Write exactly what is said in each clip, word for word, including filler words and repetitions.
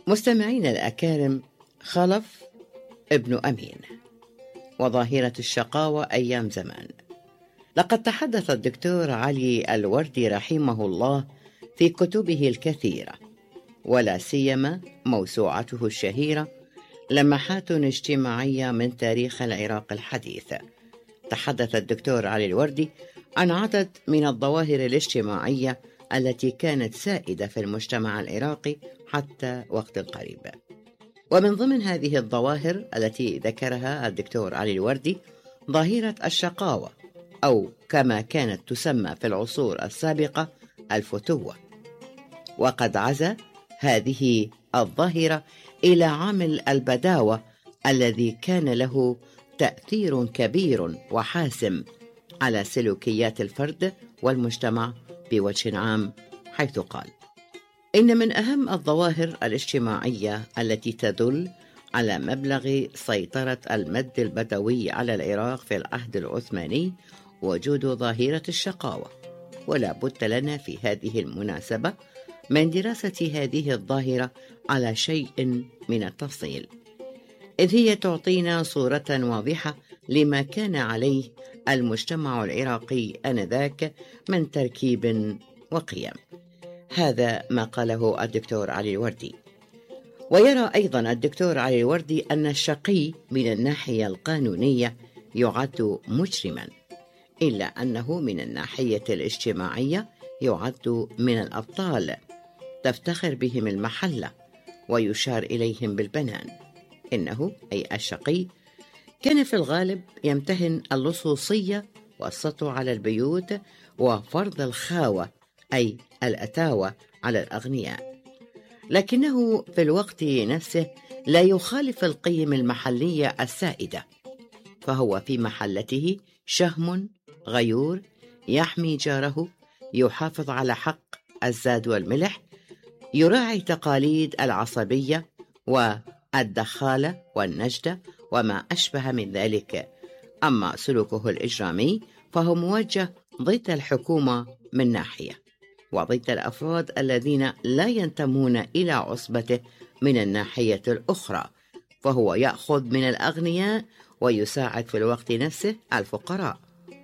مستمعين الأكارم، خلف ابن أمين وظاهرة الشقاوة أيام زمان. لقد تحدث الدكتور علي الوردي رحمه الله في كتبه الكثيرة، ولا سيما موسوعته الشهيرة لمحات اجتماعية من تاريخ العراق الحديث. تحدث الدكتور علي الوردي عن عدد من الظواهر الاجتماعية التي كانت سائدة في المجتمع العراقي حتى وقت قريب. ومن ضمن هذه الظواهر التي ذكرها الدكتور علي الوردي ظاهرة الشقاوة، أو كما كانت تسمى في العصور السابقة الفتوة. وقد عزا هذه الظاهرة إلى عامل البداوة الذي كان له تأثير كبير وحاسم على سلوكيات الفرد والمجتمع بوجه عام، حيث قال: إن من أهم الظواهر الاجتماعية التي تدل على مبلغ سيطرة المد البدوي على العراق في العهد العثماني وجود ظاهرة الشقاوة، ولا بد لنا في هذه المناسبة من دراسة هذه الظاهرة على شيء من التفصيل، إذ هي تعطينا صورة واضحة لما كان عليه المجتمع العراقي آنذاك من تركيب وقيم. هذا ما قاله الدكتور علي الوردي. ويرى أيضا الدكتور علي الوردي أن الشقي من الناحية القانونية يعد مجرما، إلا أنه من الناحية الاجتماعية يعد من الأبطال تفتخر بهم المحلة ويشار إليهم بالبنان. إنه أي الشقي كان في الغالب يمتهن اللصوصية والسطو على البيوت وفرض الخاوة أي الأتاوة على الأغنياء، لكنه في الوقت نفسه لا يخالف القيم المحلية السائدة، فهو في محلته شهم غيور يحمي جاره، يحافظ على حق الزاد والملح، يراعي تقاليد العصبية والدخالة والنجدة وما أشبه من ذلك. أما سلوكه الإجرامي فهو موجه ضد الحكومة من ناحية، وضد الأفراد الذين لا ينتمون إلى عصبته من الناحية الأخرى، فهو يأخذ من الأغنياء ويساعد في الوقت نفسه الفقراء.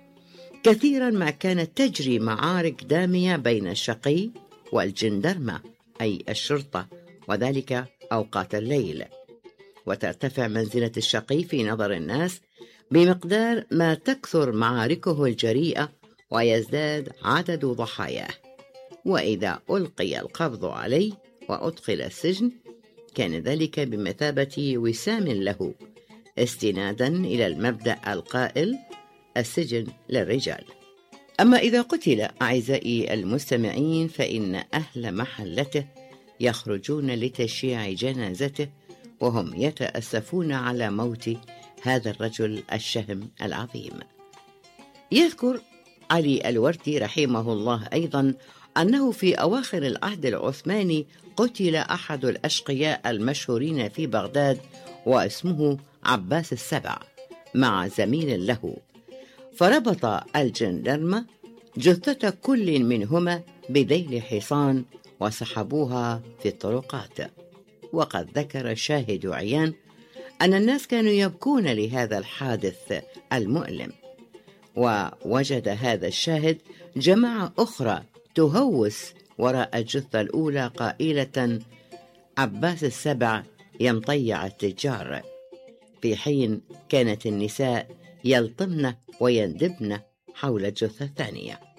كثيرا ما كانت تجري معارك دامية بين الشقي والجندرمة أي الشرطة، وذلك أوقات الليل، وترتفع منزلة الشقي في نظر الناس بمقدار ما تكثر معاركه الجريئة ويزداد عدد ضحاياه. وإذا ألقي القبض عليه وأدخل السجن كان ذلك بمثابة وسام له، استنادا إلى المبدأ القائل: السجن للرجال. أما إذا قتل أعزائي المستمعين فإن أهل محلته يخرجون لتشييع جنازته وهم يتأسفون على موت هذا الرجل الشهم العظيم. يذكر علي الوردي رحمه الله أيضا أنه في أواخر العهد العثماني قتل أحد الأشقياء المشهورين في بغداد واسمه عباس السبع مع زميل له، فربط الجندرمة جثة كل منهما بذيل حصان وسحبوها في الطرقات. وقد ذكر شاهد عيان أن الناس كانوا يبكون لهذا الحادث المؤلم، ووجد هذا الشاهد جماعة أخرى تهوس وراء الجثة الأولى قائلة: عباس السبع يمطيع التجار، في حين كانت النساء يلطمن ويندبن حول الجثة الثانية.